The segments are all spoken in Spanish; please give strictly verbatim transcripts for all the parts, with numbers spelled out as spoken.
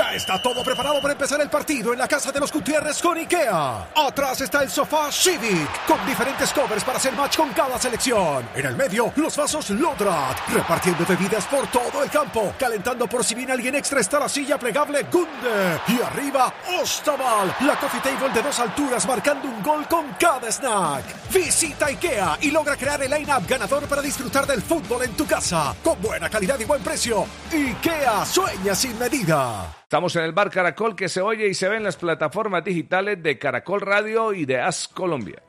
Ya está todo preparado para empezar el partido en la casa de los Gutiérrez con IKEA. Atrás está el sofá Civic, con diferentes covers para hacer match con cada selección. En el medio, los vasos Lodrat, repartiendo bebidas por todo el campo. Calentando por si viene alguien extra está la silla plegable Gunde. Y arriba, Ostaval, la coffee table de dos alturas marcando un gol con cada snack. Visita IKEA y logra crear el line-up ganador para disfrutar del fútbol en tu casa. Con buena calidad y buen precio. IKEA, sueña sin medida. Estamos en el Bar Caracol, que se oye y se ve en las plataformas digitales de Caracol Radio y de A S Colombia.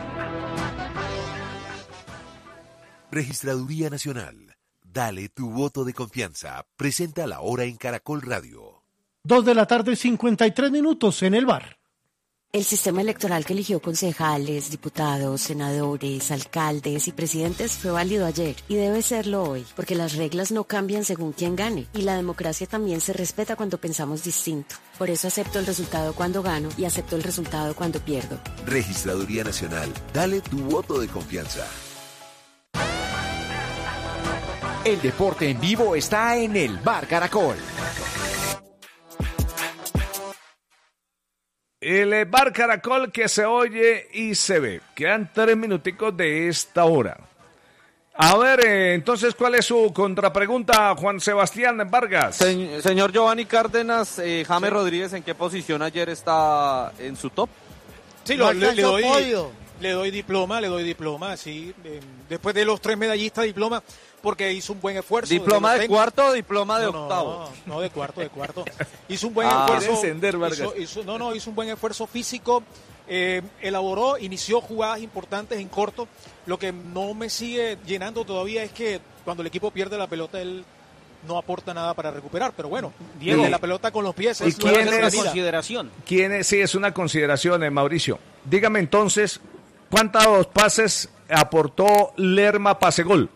Registraduría Nacional. Dale tu voto de confianza. Presenta la hora en Caracol Radio. Dos de la tarde, cincuenta y tres minutos en el bar. El sistema electoral que eligió concejales, diputados, senadores, alcaldes y presidentes fue válido ayer y debe serlo hoy, porque las reglas no cambian según quien gane y la democracia también se respeta cuando pensamos distinto. Por eso acepto el resultado cuando gano y acepto el resultado cuando pierdo. Registraduría Nacional. Dale tu voto de confianza. El deporte en vivo está en el Bar Caracol. El Bar Caracol, que se oye y se ve. Quedan tres minuticos de esta hora. A ver, eh, entonces, ¿cuál es su contrapregunta, Juan Sebastián Vargas? Se, señor Giovanni Cárdenas, eh, James sí. Rodríguez, ¿en qué posición ayer está en su top? Sí, lo, le, le, doy, le doy diploma, le doy diploma, sí. Eh, después de los tres medallistas, diploma, porque hizo un buen esfuerzo. ¿Diploma de, de cuarto o diploma de no, octavo? No, no, de cuarto, de cuarto. Hizo un buen ah, esfuerzo. Encender, Vargas. Hizo, hizo, no, no, hizo un buen esfuerzo físico. Eh, elaboró, inició jugadas importantes en corto. Lo que no me sigue llenando todavía es que cuando el equipo pierde la pelota, él no aporta nada para recuperar. Pero bueno, Diego, de la pelota con los pies es quién una es, consideración. ¿Quién es? Sí, es una consideración, eh, Mauricio. Dígame entonces, ¿cuántos pases aportó Lerma Pasegol?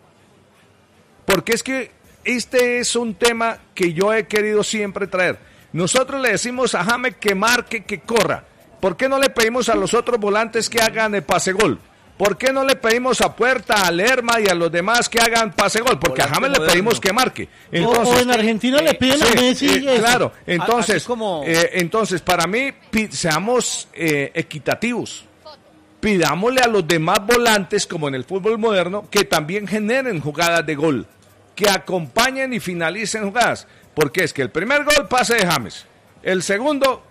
Porque es que este es un tema que yo he querido siempre traer. Nosotros le decimos a James que marque, que corra. ¿Por qué no le pedimos a los otros volantes que hagan el pase gol? ¿Por qué no le pedimos a Puerta, a Lerma y a los demás que hagan pase gol? Porque Volante a James moderno. Le pedimos que marque. Entonces, o, o en Argentina eh, le piden sí, a Messi. Eh, claro, entonces, como... eh, entonces para mí seamos eh, equitativos. Pidámosle a los demás volantes, como en el fútbol moderno, que también generen jugadas de gol, que acompañen y finalicen jugadas. Porque es que el primer gol, pase de James. El segundo,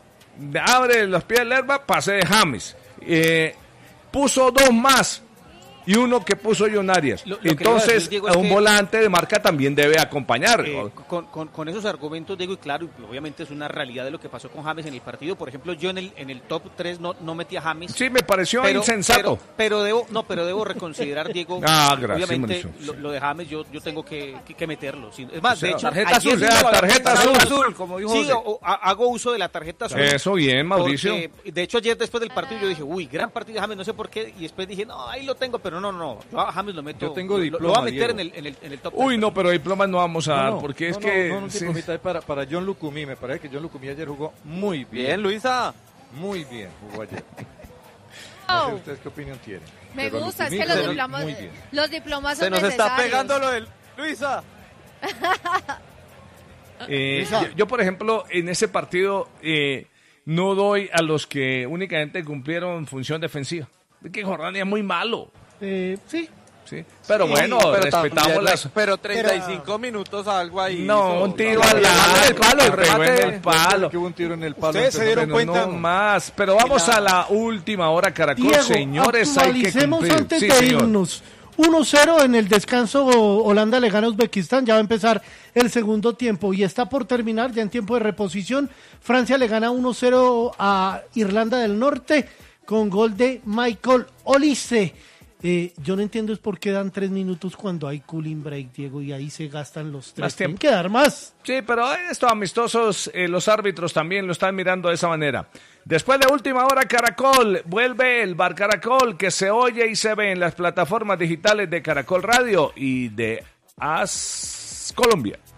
abre los pies de Lerma, pase de James. Eh, puso dos más y uno que puso John Arias. Lo, lo Entonces, decir, Diego, a un volante de marca también debe acompañar. Eh, con, con, con esos argumentos, Diego, y claro, obviamente es una realidad de lo que pasó con James en el partido. Por ejemplo, yo en el en el top tres no, no metí a James. Sí, me pareció pero, insensato. Pero, pero debo no, pero debo reconsiderar, Diego. Ah, gracias, obviamente, lo, lo de James yo, yo tengo que, que, que meterlo. Es más, o sea, de hecho, tarjeta azul, sea, tarjeta azul. azul, como dijo sí, o, o, hago uso de la tarjeta azul. Eso bien, Mauricio. Porque, de hecho, ayer después del partido yo dije, uy, gran partido de James, no sé por qué. Y después dije, no, ahí lo tengo, pero no, no, no. James lo meto, yo tengo diploma, lo, lo va a meter en el, en, el, en el top. Uy, no, pero diplomas no vamos a dar, no, no, porque es no, que... No, no, no, sí. Diplomita para, para John Lucumí, me parece que John Lucumí ayer jugó muy bien. Bien, Luisa. Muy bien jugó ayer. Oh. No sé ustedes qué opinión tienen. Me pero gusta, Lucumí, es que los diplomas, los diplomas son necesarios. Se nos necesarios. está pegando lo del... Luisa. eh, Luisa. Yo, yo, por ejemplo, en ese partido eh, no doy a los que únicamente cumplieron función defensiva. Es que Jordania es muy malo. Eh, sí. Sí, pero sí, bueno, pero respetamos también, las... Pero treinta y cinco pero... minutos algo ahí. No, hizo, un tiro al lado, el palo, el remate en el palo. Que hubo un tiro en el palo. Ustedes se dieron cuenta. No más, pero vamos a la última hora, Caracol, Diego, señores, hay que cumplir. Antes sí, de señor. irnos. uno cero en el descanso, Holanda le gana a Uzbekistán, ya va a empezar el segundo tiempo y está por terminar ya en tiempo de reposición. Francia le gana uno cero a Irlanda del Norte con gol de Michael Olise. Eh, yo no entiendo es por qué dan tres minutos cuando hay cooling break, Diego, y ahí se gastan los tres. Más Tienen que dar más. Sí, pero estos amistosos, eh, los árbitros también lo están mirando de esa manera. Después de última hora, Caracol, vuelve el Bar Caracol, que se oye y se ve en las plataformas digitales de Caracol Radio y de A S Colombia.